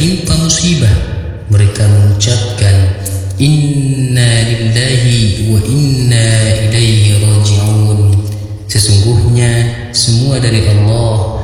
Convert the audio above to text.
menimpa musibah, mereka mengucapkan inna lillahi wa inna ilaihi raji'un. Sesungguhnya semua dari Allah